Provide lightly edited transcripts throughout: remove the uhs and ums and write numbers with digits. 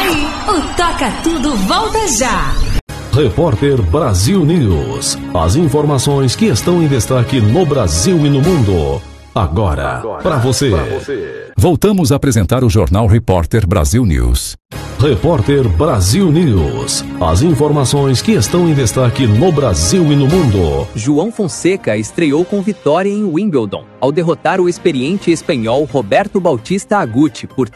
aí, o Toca Tudo volta já. Repórter Brasil News. As informações que estão em destaque no Brasil e no mundo. Agora, para você. Voltamos a apresentar o Jornal Repórter Brasil News. Repórter Brasil News. As informações que estão em destaque no Brasil e no mundo. João Fonseca estreou com vitória em Wimbledon, ao derrotar o experiente espanhol Roberto Bautista Agut por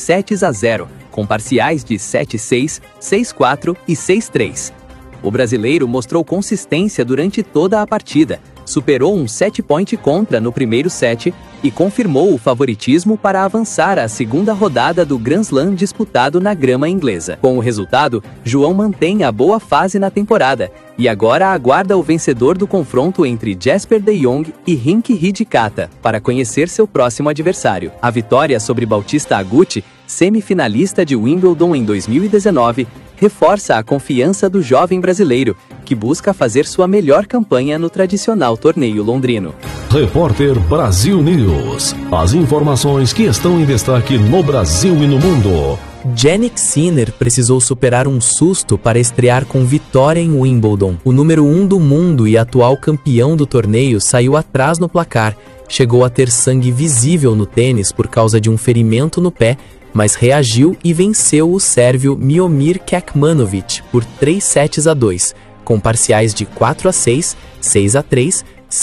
3-0, com parciais de 7-6, 6-4 e 6-3. O brasileiro mostrou consistência durante toda a partida, superou um 7-point contra no primeiro set e confirmou o favoritismo para avançar à segunda rodada do Grand Slam disputado na grama inglesa. Com o resultado, João mantém a boa fase na temporada e agora aguarda o vencedor do confronto entre Jesper de Jong e Rinky Hijikata para conhecer seu próximo adversário. A vitória sobre Bautista Agut, semifinalista de Wimbledon em 2019, reforça a confiança do jovem brasileiro, que busca fazer sua melhor campanha no tradicional torneio londrino. Repórter Brasil News. As informações que estão em destaque no Brasil e no mundo. Jannik Sinner precisou superar um susto para estrear com vitória em Wimbledon. O número 1 do mundo e atual campeão do torneio saiu atrás no placar. Chegou a ter sangue visível no tênis por causa de um ferimento no pé, mas reagiu e venceu o sérvio Miomir Kekmanovic por 3-2, com parciais de 4-6, 6-3,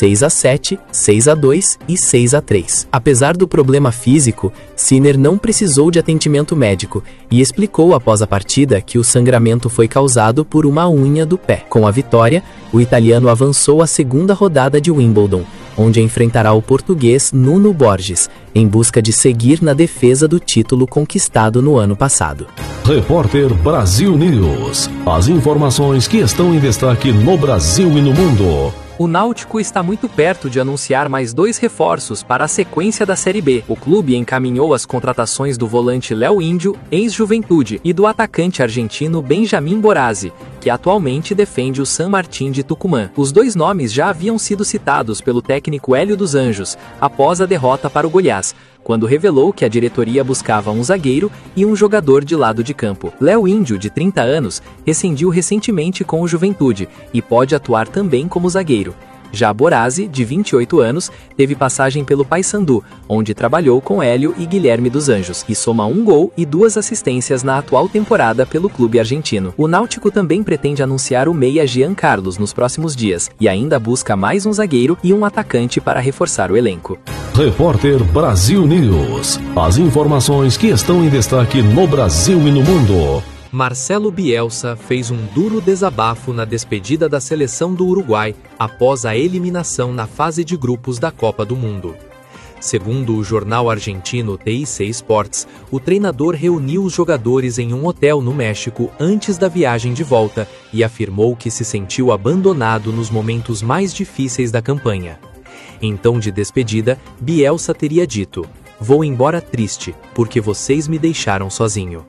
6-7, 6-2 e 6-3. Apesar do problema físico, Sinner não precisou de atendimento médico e explicou após a partida que o sangramento foi causado por uma unha do pé. Com a vitória, o italiano avançou à segunda rodada de Wimbledon, onde enfrentará o português Nuno Borges, em busca de seguir na defesa do título conquistado no ano passado. Repórter Brasil News. As informações que estão em destaque no Brasil e no mundo. O Náutico está muito perto de anunciar mais 2 reforços para a sequência da Série B. O clube encaminhou as contratações do volante Léo Índio, ex-Juventude, e do atacante argentino Benjamin Borazzi, que atualmente defende o San Martín de Tucumã. Os 2 nomes já haviam sido citados pelo técnico Hélio dos Anjos, após a derrota para o Goiás, quando revelou que a diretoria buscava um zagueiro e um jogador de lado de campo. Léo Índio, de 30 anos, rescindiu recentemente com o Juventude e pode atuar também como zagueiro. Já Borazzi, de 28 anos, teve passagem pelo Paysandu, onde trabalhou com Hélio e Guilherme dos Anjos, e soma 1 gol e 2 assistências na atual temporada pelo clube argentino. O Náutico também pretende anunciar o meia Jean Carlos nos próximos dias, e ainda busca mais um zagueiro e um atacante para reforçar o elenco. Repórter Brasil News. As informações que estão em destaque no Brasil e no mundo. Marcelo Bielsa fez um duro desabafo na despedida da seleção do Uruguai após a eliminação na fase de grupos da Copa do Mundo. Segundo o jornal argentino TIC Sports, o treinador reuniu os jogadores em um hotel no México antes da viagem de volta e afirmou que se sentiu abandonado nos momentos mais difíceis da campanha. Em tom de despedida, Bielsa teria dito: "Vou embora triste, porque vocês me deixaram sozinho."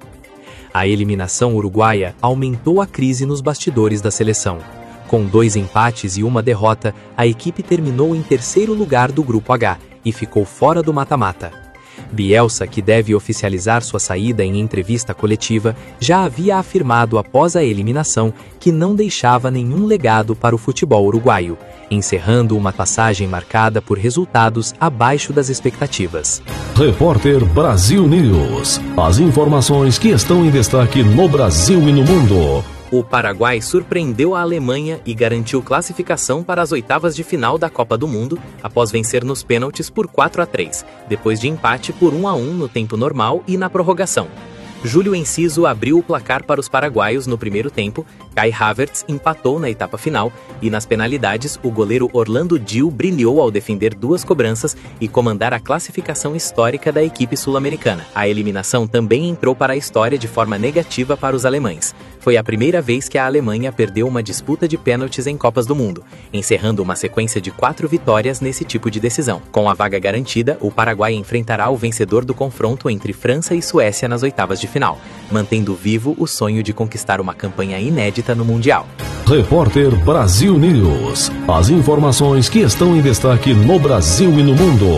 A eliminação uruguaia aumentou a crise nos bastidores da seleção. Com 2 empates e 1 derrota, a equipe terminou em 3º lugar do Grupo H e ficou fora do mata-mata. Bielsa, que deve oficializar sua saída em entrevista coletiva, já havia afirmado após a eliminação que não deixava nenhum legado para o futebol uruguaio, encerrando uma passagem marcada por resultados abaixo das expectativas. Repórter Brasil News. As informações que estão em destaque no Brasil e no mundo. O Paraguai surpreendeu a Alemanha e garantiu classificação para as oitavas de final da Copa do Mundo após vencer nos pênaltis por 4-3, depois de empate por 1-1 no tempo normal e na prorrogação. Júlio Enciso abriu o placar para os paraguaios no primeiro tempo, Kai Havertz empatou na etapa final e nas penalidades o goleiro Orlando Gil brilhou ao defender 2 cobranças e comandar a classificação histórica da equipe sul-americana. A eliminação também entrou para a história de forma negativa para os alemães. Foi a primeira vez que a Alemanha perdeu uma disputa de pênaltis em Copas do Mundo, encerrando uma sequência de 4 vitórias nesse tipo de decisão. Com a vaga garantida, o Paraguai enfrentará o vencedor do confronto entre França e Suécia nas oitavas de final, mantendo vivo o sonho de conquistar uma campanha inédita no Mundial. Repórter Brasil News. As informações que estão em destaque no Brasil e no mundo.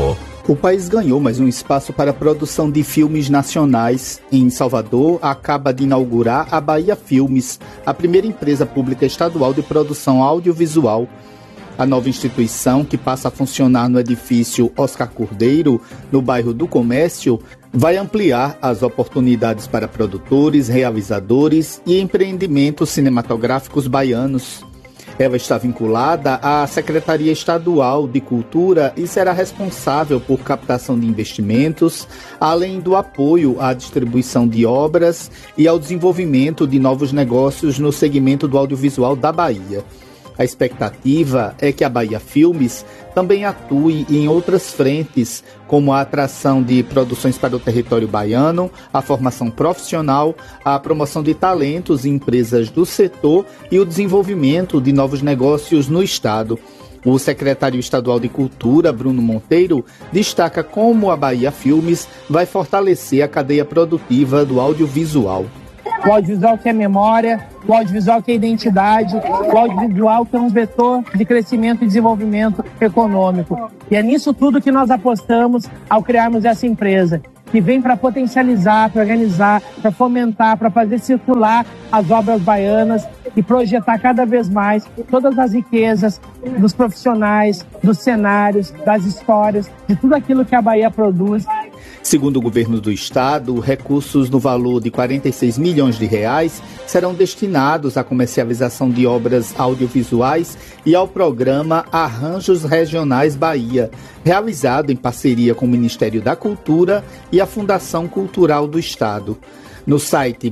O país ganhou mais um espaço para a produção de filmes nacionais. Em Salvador, acaba de inaugurar a Bahia Filmes, a primeira empresa pública estadual de produção audiovisual. A nova instituição, que passa a funcionar no edifício Oscar Cordeiro, no bairro do Comércio, vai ampliar as oportunidades para produtores, realizadores e empreendimentos cinematográficos baianos. Ela está vinculada à Secretaria Estadual de Cultura e será responsável por captação de investimentos, além do apoio à distribuição de obras e ao desenvolvimento de novos negócios no segmento do audiovisual da Bahia. A expectativa é que a Bahia Filmes também atue em outras frentes, como a atração de produções para o território baiano, a formação profissional, a promoção de talentos em empresas do setor e o desenvolvimento de novos negócios no estado. O secretário estadual de Cultura, Bruno Monteiro, destaca como a Bahia Filmes vai fortalecer a cadeia produtiva do audiovisual. O audiovisual que é memória, o audiovisual que é identidade, o audiovisual que é um vetor de crescimento e desenvolvimento econômico. E é nisso tudo que nós apostamos ao criarmos essa empresa, que vem para potencializar, para organizar, para fomentar, para fazer circular as obras baianas e projetar cada vez mais todas as riquezas dos profissionais, dos cenários, das histórias, de tudo aquilo que a Bahia produz. Segundo o governo do estado, recursos no valor de R$46 milhões serão destinados à comercialização de obras audiovisuais e ao programa Arranjos Regionais Bahia, realizado em parceria com o Ministério da Cultura e a Fundação Cultural do Estado. No site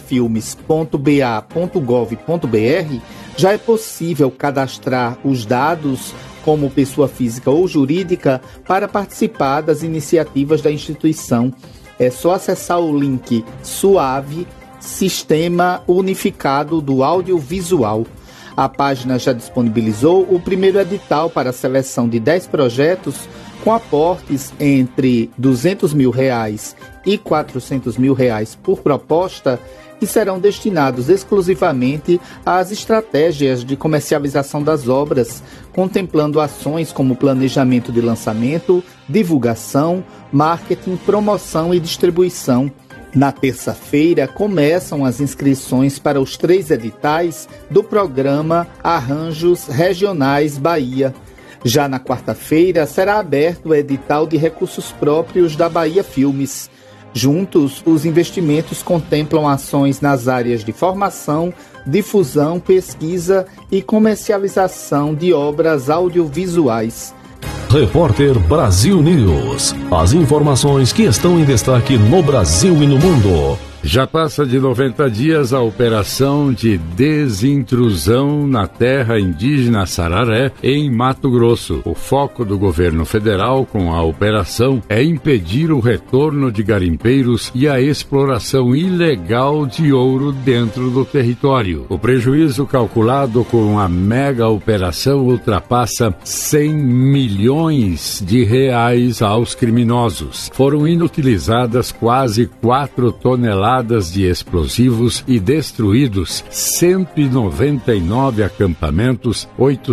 bahiafilmes.ba.gov.br já é possível cadastrar os dados como pessoa física ou jurídica para participar das iniciativas da instituição. É só acessar o link SUAVE, Sistema Unificado do Audiovisual. A página já disponibilizou o primeiro edital para a seleção de 10 projetos com aportes entre R$200 mil e R$400 mil por proposta, que serão destinados exclusivamente às estratégias de comercialização das obras, contemplando ações como planejamento de lançamento, divulgação, marketing, promoção e distribuição. Na terça-feira, começam as inscrições para os 3 editais do programa Arranjos Regionais Bahia. Já na quarta-feira, será aberto o edital de recursos próprios da Bahia Filmes. Juntos, os investimentos contemplam ações nas áreas de formação, difusão, pesquisa e comercialização de obras audiovisuais. Repórter Brasil News. As informações que estão em destaque no Brasil e no mundo. Já passa de 90 dias a operação de desintrusão na terra indígena Sararé, em Mato Grosso. O foco do governo federal com a operação é impedir o retorno de garimpeiros e a exploração ilegal de ouro dentro do território. O prejuízo calculado com a mega operação ultrapassa R$100 milhões aos criminosos. Foram inutilizadas quase 4 toneladas de explosivos e destruídos 199 acampamentos,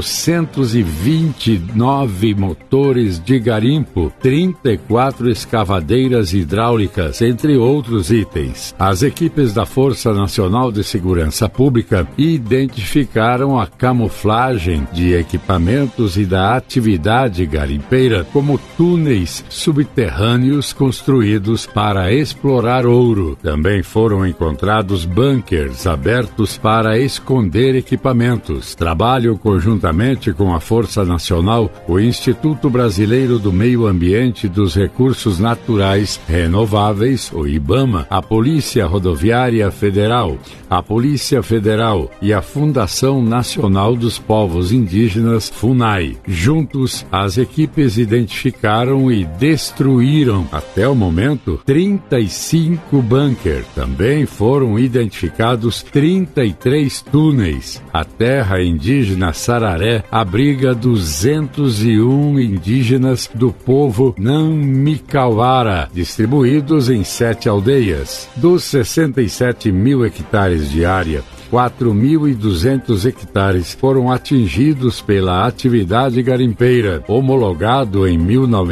829 motores de garimpo, 34 escavadeiras hidráulicas, entre outros itens. As equipes da Força Nacional de Segurança Pública identificaram a camuflagem de equipamentos e da atividade garimpeira como túneis subterrâneos construídos para explorar ouro. Também foram encontrados bunkers abertos para esconder equipamentos. Trabalham conjuntamente com a Força Nacional, o Instituto Brasileiro do Meio Ambiente e dos Recursos Naturais Renováveis, o IBAMA, a Polícia Rodoviária Federal, a Polícia Federal e a Fundação Nacional dos Povos Indígenas, FUNAI. Juntos, as equipes identificaram e destruíram, até o momento, 35 bunkers Júpiter também foram identificados 33 túneis. A terra indígena Sararé abriga 201 indígenas do povo Namikawara, distribuídos em 7 aldeias. Dos 67 mil hectares de área, 4.200 hectares foram atingidos pela atividade garimpeira. Homologado em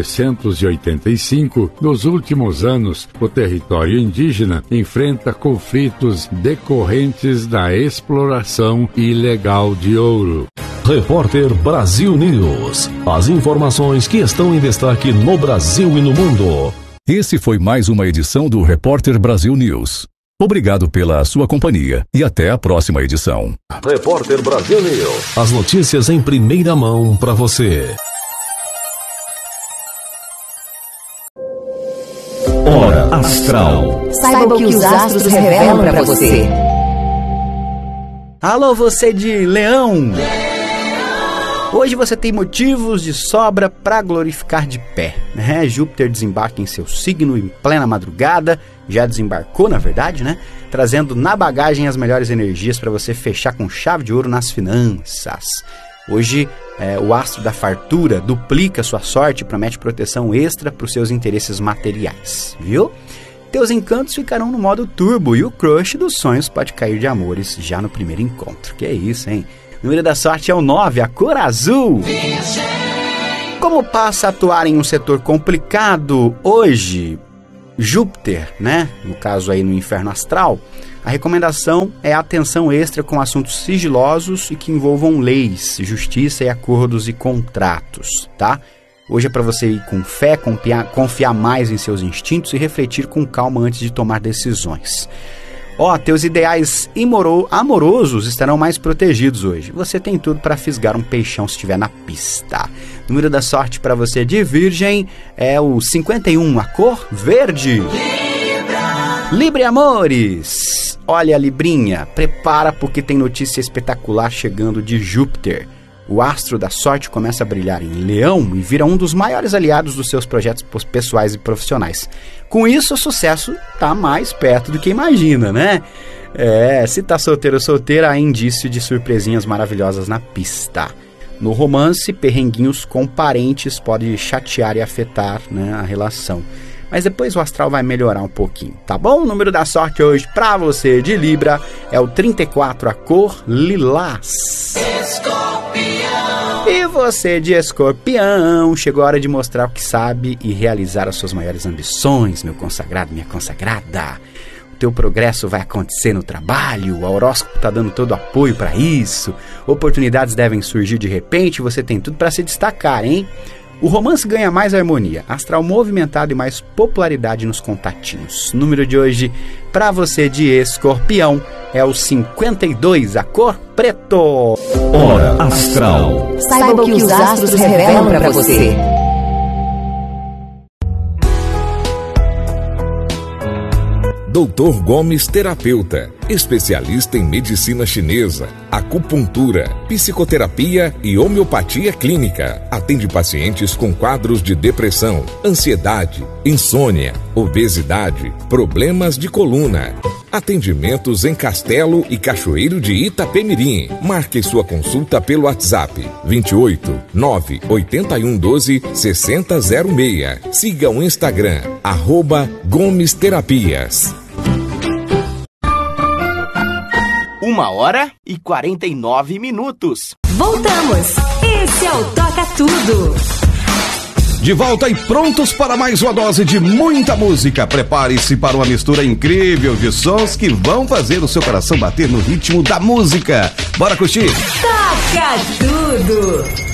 1985, nos últimos anos, o território indígena enfrenta conflitos decorrentes da exploração ilegal de ouro. Repórter Brasil News. As informações que estão em destaque no Brasil e no mundo. Esse foi mais uma edição do Repórter Brasil News. Obrigado pela sua companhia e até a próxima edição. Repórter Brasil News. As notícias em primeira mão para você. Hora Astral. Saiba o que os astros revelam para você. Alô, você de Leão! Hoje você tem motivos de sobra para glorificar de pé, né? Júpiter desembarca em seu signo em plena madrugada, já desembarcou na verdade, né? Trazendo na bagagem as melhores energias para você fechar com chave de ouro nas finanças. Hoje, o astro da fartura duplica sua sorte e promete proteção extra para os seus interesses materiais, viu? Teus encantos ficarão no modo turbo e o crush dos sonhos pode cair de amores já no primeiro encontro. Que é isso, hein? O número da sorte é o 9, a cor azul. Como passa a atuar em um setor complicado hoje, Júpiter, né? No caso aí no inferno astral, a recomendação é atenção extra com assuntos sigilosos e que envolvam leis, justiça e acordos e contratos, tá? Hoje é para você ir com fé, confiar mais em seus instintos e refletir com calma antes de tomar decisões. Teus ideais amorosos estarão mais protegidos hoje. Você tem tudo para fisgar um peixão se estiver na pista. O número da sorte para você de Virgem é o 51, a cor verde. Libra amores! Olha, Librinha, prepara porque tem notícia espetacular chegando de Júpiter. O astro da sorte começa a brilhar em Leão e vira um dos maiores aliados dos seus projetos pessoais e profissionais. Com isso, o sucesso está mais perto do que imagina, né? Se tá solteiro ou solteira, há indício de surpresinhas maravilhosas na pista. No romance, perrenguinhos com parentes podem chatear e afetar, né, a relação. Mas depois o astral vai melhorar um pouquinho, tá bom? O número da sorte hoje pra você de Libra é o 34, a cor lilás. E você de Escorpião, chegou a hora de mostrar o que sabe e realizar as suas maiores ambições, meu consagrado, minha consagrada. O teu progresso vai acontecer no trabalho, o horóscopo tá dando todo apoio para isso, oportunidades devem surgir de repente, você tem tudo para se destacar, hein? O romance ganha mais harmonia, astral movimentado e mais popularidade nos contatinhos. O número de hoje para você de Escorpião é o 52, a cor preto. Hora Astral. Saiba o que os astros revelam para você. Dr. Gomes Terapeuta, especialista em medicina chinesa, acupuntura, psicoterapia e homeopatia clínica. Atende pacientes com quadros de depressão, ansiedade, insônia, obesidade, problemas de coluna. Atendimentos em Castelo e Cachoeiro de Itapemirim. Marque sua consulta pelo WhatsApp 28 981 12 6006. Siga o Instagram @Gomes Terapias. 1h49. Voltamos. Esse é o Toca Tudo. De volta e prontos para mais uma dose de muita música. Prepare-se para uma mistura incrível de sons que vão fazer o seu coração bater no ritmo da música. Bora curtir? Toca Tudo.